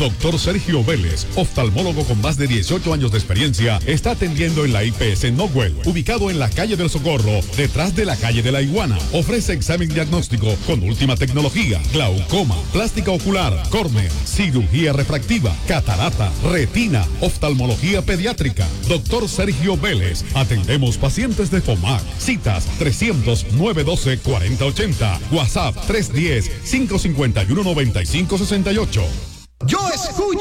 Doctor Sergio Vélez, oftalmólogo con más de 18 años de experiencia, está atendiendo en la IPS Nogwell, ubicado en la calle del Socorro, detrás de la calle de la Iguana. Ofrece examen diagnóstico con última tecnología, glaucoma, plástica ocular, córnea, cirugía refractiva, catarata, retina, oftalmología pediátrica. Doctor Sergio Vélez, atendemos pacientes de FOMAC. Citas 300-912-4080, WhatsApp 310-551-9568. Yo escucho